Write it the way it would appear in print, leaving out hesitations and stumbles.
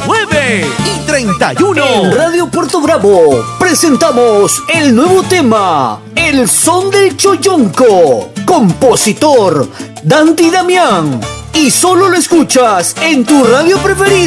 9:31. En Radio Puerto Bravo presentamos el nuevo tema, El Son del Choyonco. Compositor, Dandy Damián. Y solo lo escuchas en tu radio preferida.